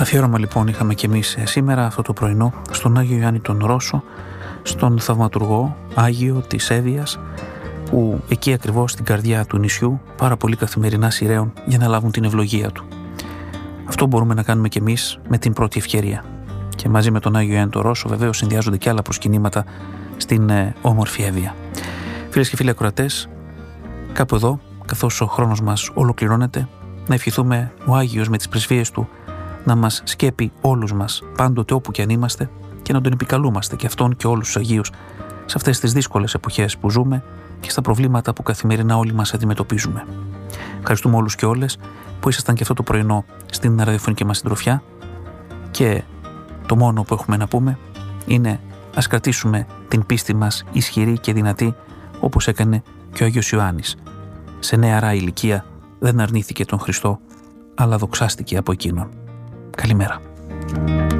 Αφιέρωμα λοιπόν είχαμε και εμείς σήμερα αυτό το πρωινό στον Άγιο Ιωάννη τον Ρώσο, στον θαυματουργό Άγιο της Εύβοιας, που εκεί ακριβώς στην καρδιά του νησιού πάρα πολλοί καθημερινά σειραίων για να λάβουν την ευλογία του. Αυτό μπορούμε να κάνουμε και εμείς με την πρώτη ευκαιρία. Και μαζί με τον Άγιο Ιωάννη τον Ρώσο βεβαίως συνδυάζονται και άλλα προσκυνήματα στην όμορφη Εύβοια. Φίλες και φίλοι ακροατές, κάπου εδώ, καθώς ο χρόνος μας ολοκληρώνεται, να ευχηθούμε ο Άγιος με τις πρεσβείες του να μας σκέπει όλους μας πάντοτε όπου και αν είμαστε και να τον επικαλούμαστε και αυτόν και όλους τους Αγίους σε αυτές τις δύσκολες εποχές που ζούμε και στα προβλήματα που καθημερινά όλοι μας αντιμετωπίζουμε. Ευχαριστούμε όλους και όλες που ήσασταν και αυτό το πρωινό στην ραδιοφωνική μας συντροφιά και το μόνο που έχουμε να πούμε είναι ας κρατήσουμε την πίστη μας ισχυρή και δυνατή όπως έκανε και ο Άγιος Ιωάννης. Σε νεαρά ηλικία δεν αρνήθηκε τον Χριστό αλλά δοξάστηκε από εκείνον. Καλημέρα.